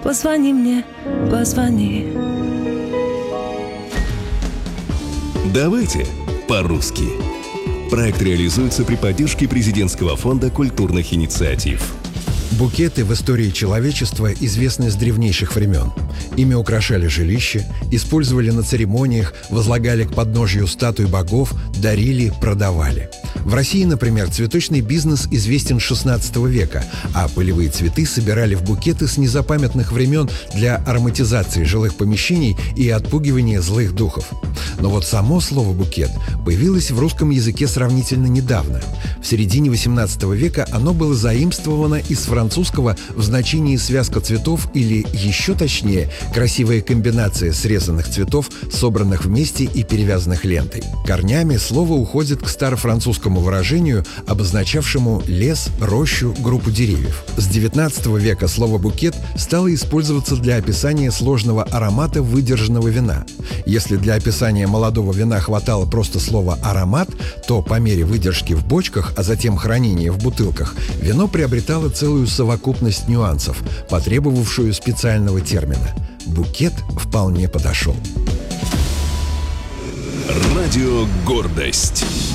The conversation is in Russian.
Позвони мне, позвони. Давайте по-русски. Проект реализуется при поддержке Президентского фонда культурных инициатив. Букеты в истории человечества известны с древнейших времен. Ими украшали жилища, использовали на церемониях, возлагали к подножию статуй богов, дарили, продавали. В России, например, цветочный бизнес известен с XVI века, а полевые цветы собирали в букеты с незапамятных времен для ароматизации жилых помещений и отпугивания злых духов. Но вот само слово «букет» появилось в русском языке сравнительно недавно. В середине XVIII века оно было заимствовано из французского в значении «связка цветов» или, еще точнее, красивая комбинация срезанных цветов, собранных вместе и перевязанных лентой. Корнями слово уходит к старофранцузскому выражению, обозначавшему лес, рощу, группу деревьев. С XIX века слово «букет» стало использоваться для описания сложного аромата выдержанного вина. Если для описания молодого вина хватало просто слова «аромат», то по мере выдержки в бочках, а затем хранения в бутылках, вино приобретало целую совокупность нюансов, потребовавшую специального термина. Букет вполне подошел. Радио «Гордость».